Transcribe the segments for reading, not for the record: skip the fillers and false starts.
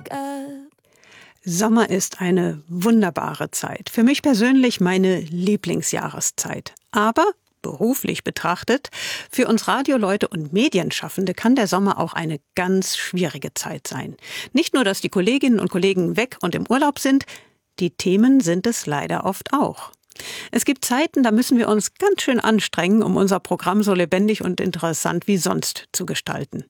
wake up. Sommer ist eine wunderbare Zeit. Für mich persönlich meine Lieblingsjahreszeit. Aber beruflich betrachtet, für uns Radioleute und Medienschaffende kann der Sommer auch eine ganz schwierige Zeit sein. Nicht nur, dass die Kolleginnen und Kollegen weg und im Urlaub sind, die Themen sind es leider oft auch. Es gibt Zeiten, da müssen wir uns ganz schön anstrengen, um unser Programm so lebendig und interessant wie sonst zu gestalten.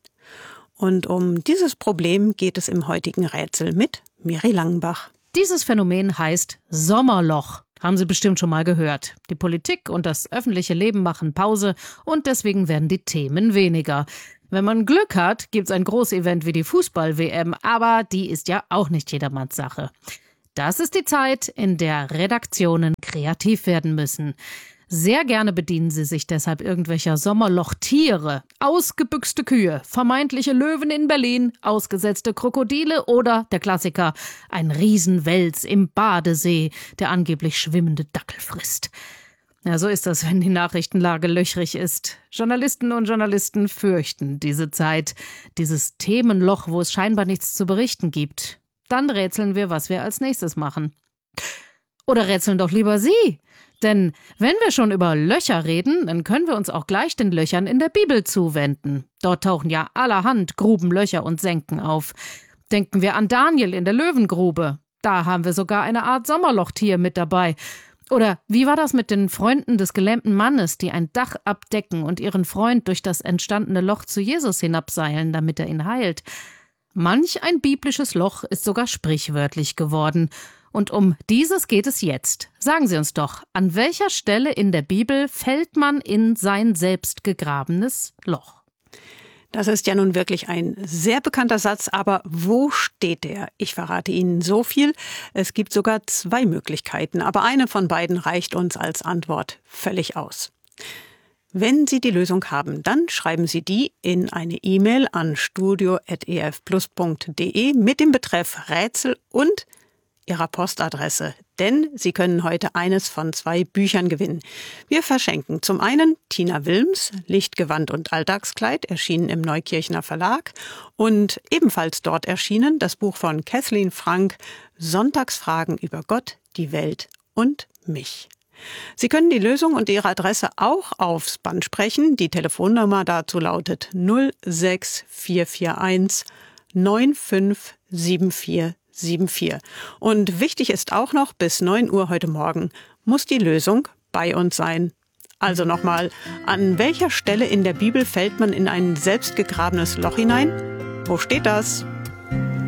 Und um dieses Problem geht es im heutigen Rätsel mit Miri Langenbach. Dieses Phänomen heißt Sommerloch. Haben Sie bestimmt schon mal gehört. Die Politik und das öffentliche Leben machen Pause und deswegen werden die Themen weniger. Wenn man Glück hat, gibt's ein Großevent wie die Fußball-WM, aber die ist ja auch nicht jedermanns Sache. Das ist die Zeit, in der Redaktionen kreativ werden müssen. Sehr gerne bedienen sie sich deshalb irgendwelcher Sommerlochtiere. Ausgebüxte Kühe, vermeintliche Löwen in Berlin, ausgesetzte Krokodile oder, der Klassiker, ein Riesenwels im Badesee, der angeblich schwimmende Dackel frisst. Ja, so ist das, wenn die Nachrichtenlage löchrig ist. Journalisten und Journalisten fürchten diese Zeit, dieses Themenloch, wo es scheinbar nichts zu berichten gibt. Dann rätseln wir, was wir als nächstes machen. Oder rätseln doch lieber Sie. Denn wenn wir schon über Löcher reden, dann können wir uns auch gleich den Löchern in der Bibel zuwenden. Dort tauchen ja allerhand Gruben, Löcher und Senken auf. Denken wir an Daniel in der Löwengrube. Da haben wir sogar eine Art Sommerlochtier mit dabei. Oder wie war das mit den Freunden des gelähmten Mannes, die ein Dach abdecken und ihren Freund durch das entstandene Loch zu Jesus hinabseilen, damit er ihn heilt? Manch ein biblisches Loch ist sogar sprichwörtlich geworden. Und um dieses geht es jetzt. Sagen Sie uns doch, an welcher Stelle in der Bibel fällt man in sein selbst gegrabenes Loch? Das ist ja nun wirklich ein sehr bekannter Satz, aber wo steht er? Ich verrate Ihnen so viel. Es gibt sogar 2 Möglichkeiten, aber eine von beiden reicht uns als Antwort völlig aus. Wenn Sie die Lösung haben, dann schreiben Sie die in eine E-Mail an studio@efplus.de mit dem Betreff Rätsel und Ihrer Postadresse, denn Sie können heute eines von 2 Büchern gewinnen. Wir verschenken zum einen Tina Wilms, Lichtgewand und Alltagskleid, erschienen im Neukirchner Verlag, und ebenfalls dort erschienen das Buch von Kathleen Frank, Sonntagsfragen über Gott, die Welt und mich. Sie können die Lösung und Ihre Adresse auch aufs Band sprechen. Die Telefonnummer dazu lautet 06441 957474. Und wichtig ist auch noch, bis 9 Uhr heute Morgen muss die Lösung bei uns sein. Also nochmal, an welcher Stelle in der Bibel fällt man in ein selbstgegrabenes Loch hinein? Wo steht das?